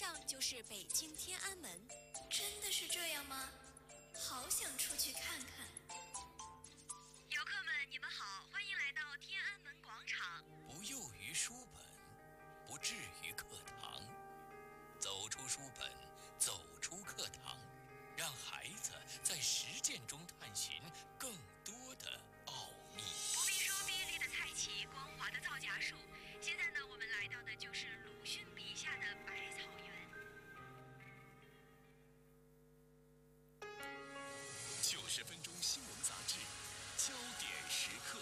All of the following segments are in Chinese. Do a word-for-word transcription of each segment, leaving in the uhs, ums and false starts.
上就是北京天安门。 真的是这样吗？好想出去看看。 游客们，你们好，欢迎来到天安门广场。 不囿于书本，不至于课堂。走出书本，走出课堂，让孩子在实践中探寻更多的奥秘。 不必说碧绿的菜畦，光滑的皂荚树。现在呢，我们来到的就是鲁迅笔下的百草园。 九十分钟新闻杂志，焦点时刻。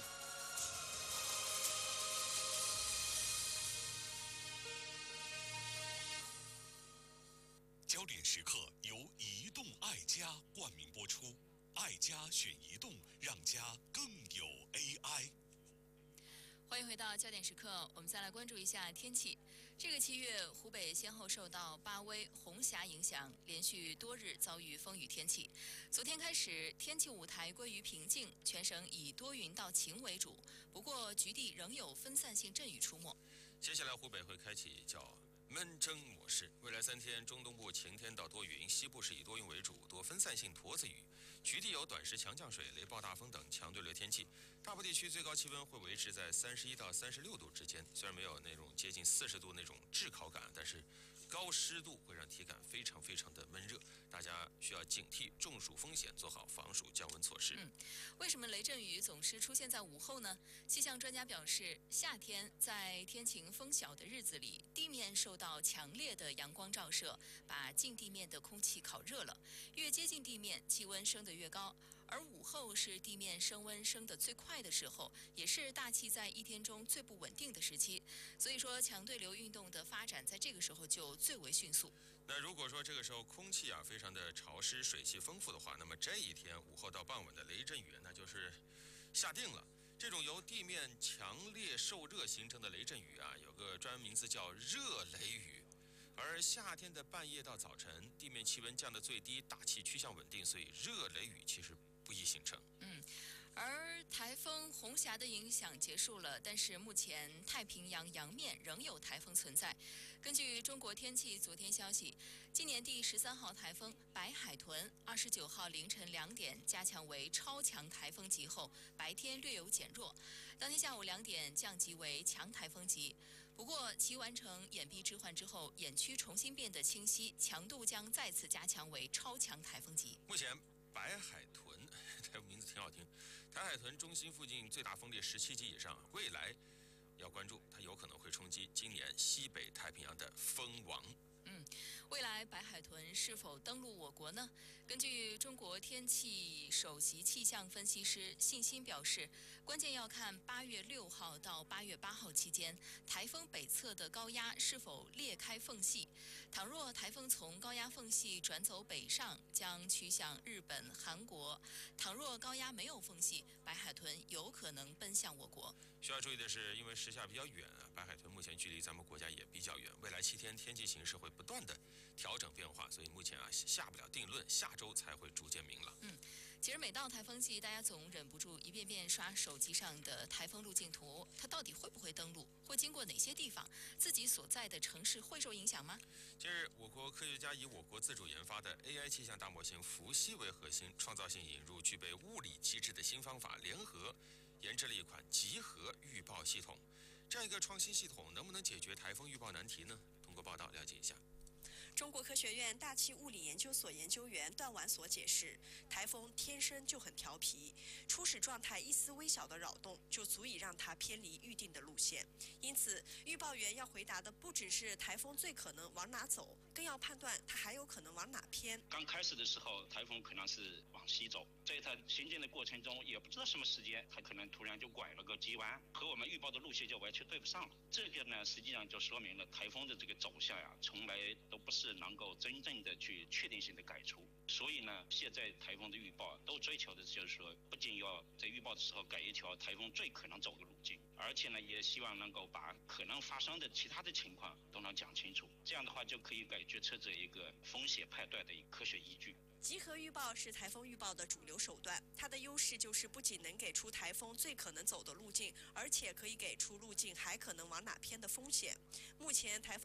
焦点时刻由移动爱家冠名播出，爱家选移动，让家更有 A I。 欢迎回到焦点时刻，我们再来关注一下天气。这个七月，湖北先后受到八微、红霞影响，连续多日遭遇风雨天气。昨天开始，天气舞台归于平静，全省以多云到晴为主，不过局地仍有分散性阵雨出没。 接下来，湖北会开启叫闷蒸模式，未来三天，中东部晴天到多云，西部是以多云为主，多分散性坨子雨，局地有短时强降水、雷暴大风等强对流天气。大部地区最高气温会维持在三十一到三十六度之间，虽然没有那种接近四十度那种炙烤感，但是高湿度会让体感非常非常的闷热，大家需要警惕中暑风险，做好防暑降温措施。 嗯，为什么雷阵雨总是出现在午后呢？气象专家表示，夏天在天晴风小的日子里，地面受到强烈的阳光照射，把近地面的空气烤热了，越接近地面，气温升得越高。而午后是地面升温升得最快的时候，也是大气在一天中最不稳定的时期。所以说，强对流运动的发展在这个时候就最为迅速。 那如果说这个时候空气啊非常的潮湿，水汽丰富的话，那么这一天午后到傍晚的雷阵雨那就是下定了。这种由地面强烈受热形成的雷阵雨啊，有个专门名字叫热雷雨。而夏天的半夜到早晨，地面气温降得最低，大气趋向稳定，所以热雷雨其实不易形成。 嗯，而台风红霞的影响结束了，但是目前太平洋洋面仍有台风存在。根据中国天气昨天消息，今年第十三号台风白海豚二十九号凌晨两点加强为超强台风级后，白天略有减弱，当天下午两点降级为强台风级。不过其完成眼壁置换之后，眼区重新变得清晰，强度将再次加强为超强台风级。 目前白海豚，这名字挺好听。台海豚中心附近最大风力十七级以上，未来要关注它有可能会冲击今年西北太平洋的风王。 嗯，未来白海豚是否登陆我国呢？根据中国天气首席气象分析师信心表示，关键要看八月六号到八月八号期间，台风北侧的高压是否裂开缝隙。倘若台风从高压缝隙转走北上，将趋向日本、韩国；倘若高压没有缝隙，白海豚有可能奔向我国。 需要注意的是，因为时下比较远啊，白海豚目前距离咱们国家也比较远，未来七天天气形势会不断的调整变化，所以目前啊下不了定论，下周才会逐渐明朗。 嗯，其实每到台风季，大家总忍不住一遍遍刷手机上的台风路径图，它到底会不会登陆？会经过哪些地方？自己所在的城市会受影响吗？ 近日，我国科学家以我国自主研发的 A I 气象大模型伏羲为核心，创造性引入具备物理机制的新方法，联合研制了一款集合预报系统。这样一个创新系统能不能解决台风预报难题呢？通过报道了解一下。 中国科学院大气物理研究所研究员段婉所解释，台风天生就很调皮，初始状态一丝微小的扰动就足以让它偏离预定的路线。因此，预报员要回答的不只是台风最可能往哪走，更要判断它还有可能往哪偏。 刚开始的时候，台风可能是往西走，在它行进的过程中，也不知道什么时间，它可能突然就拐了个急弯，和我们预报的路线就完全对不上了。这个呢，实际上就说明了台风的这个走向呀，从来都不是能够真正的去确定性的改出。所以呢，现在台风的预报都追求的就是说，不仅要在预报的时候改一条台风最可能走的路径，而且呢，也希望能够把可能发生的其他的情况都能讲清楚。这样的话，就可以给决策者一个风险判断的一个科学依据。 集合预报是台风预报的主流手段，它的优势就是不仅能给出台风最可能走的路径，而且可以给出路径还可能往哪偏的风险。目前台风